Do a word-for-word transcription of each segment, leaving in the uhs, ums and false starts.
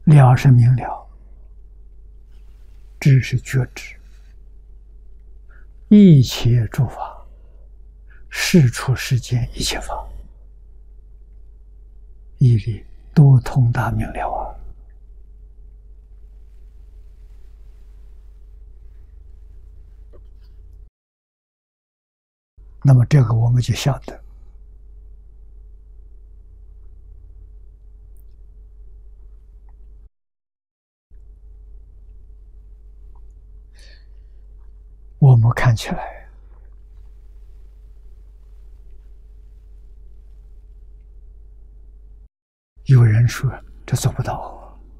了是明了，知是觉知。一切诸法，事出世间一切法，义理都通达明了啊！那么这个我们就晓得，我们看起来有人说这做不到，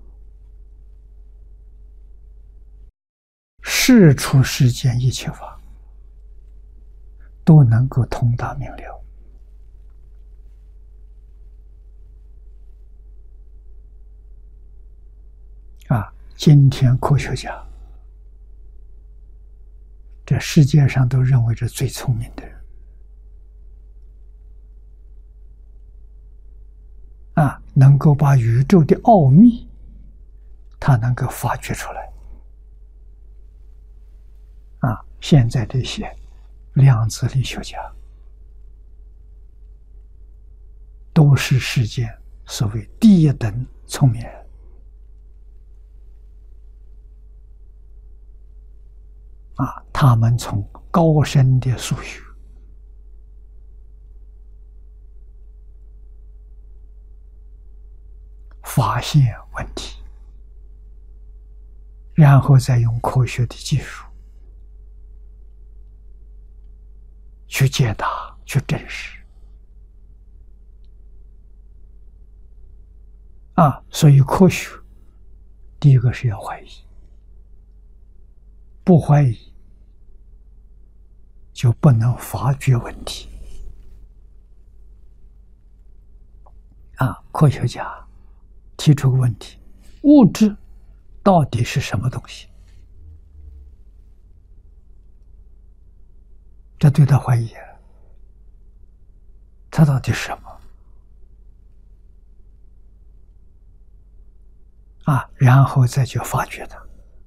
事出世间一切法都能够通达明了啊！今天科学家，这世界上都认为是最聪明的人啊，能够把宇宙的奥秘，他能够发掘出来啊！现在这些量子力学家都是世间所谓第一等聪明人啊！他们从高深的数学发现问题，然后再用科学的技术去解答、去证实啊！所以科学第一个是要怀疑，不怀疑就不能发掘问题啊！科学家提出个问题：物质到底是什么东西？这对他怀疑，它到底是什么啊？然后再去发掘它，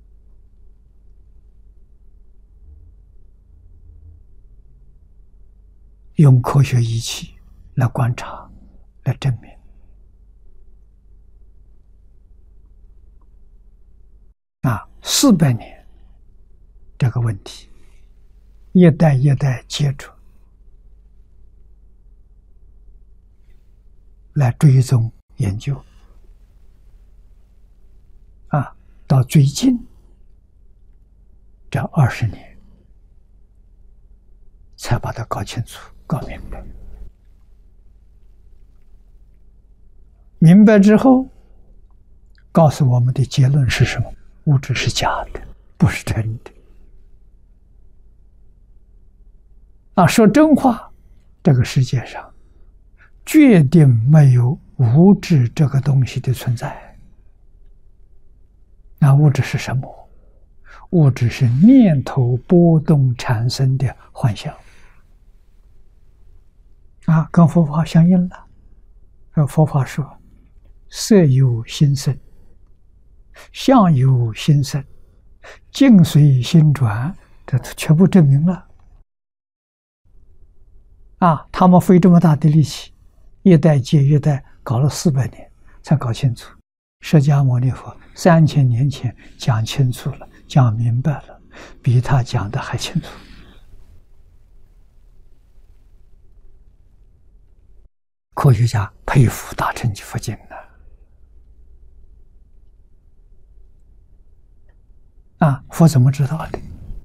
用科学仪器来观察，来证明。啊，四百年这个问题，一代一代接着来追踪研究，啊，到最近这二十年才把它搞清楚、搞明白。明白之后，告诉我们的结论是什么？物质是假的，不是真的。啊，说真话，这个世界上决定没有物质这个东西的存在。那物质是什么？物质是念头波动产生的幻象。啊，跟佛法相应了。呃，佛法说，色由心生，相由心生，境随心转，这全部证明了。啊，他们费这么大的力气，一代接一代，搞了四百年才搞清楚。释迦牟尼佛三千年前讲清楚了，讲明白了，比他讲的还清楚。科学家佩服大乘佛经呢。啊，佛怎么知道的？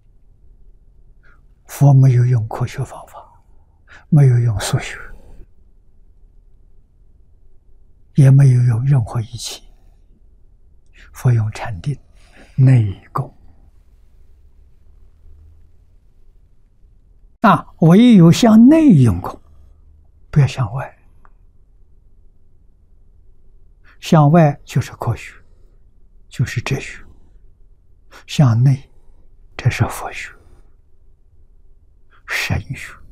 佛没有用科学方法，没有用数学，也没有用任何仪器。佛用禅定、内功。啊，唯有向内用功，不要向外。向外就是科学，就是哲学；向内，这是佛学、神学。